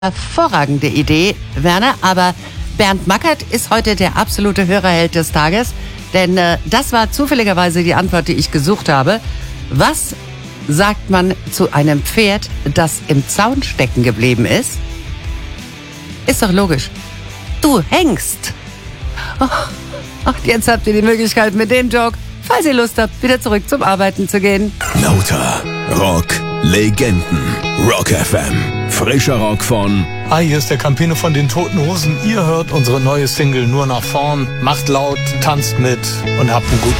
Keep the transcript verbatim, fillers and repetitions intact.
Hervorragende Idee, Werner, aber Bernd Mackert ist heute der absolute Hörerheld des Tages, denn äh, das war zufälligerweise die Antwort, die ich gesucht habe. Was sagt man zu einem Pferd, das im Zaun stecken geblieben ist? Ist doch logisch. Du hängst. Oh, ach, jetzt habt ihr die Möglichkeit mit dem Joke, falls ihr Lust habt, wieder zurück zum Arbeiten zu gehen. Lauter Rock, Legenden, Rock F M. Frischer Rock von... Hi, hier ist der Campino von den Toten Hosen. Ihr hört unsere neue Single Nur nach vorn. Macht laut, tanzt mit und habt einen guten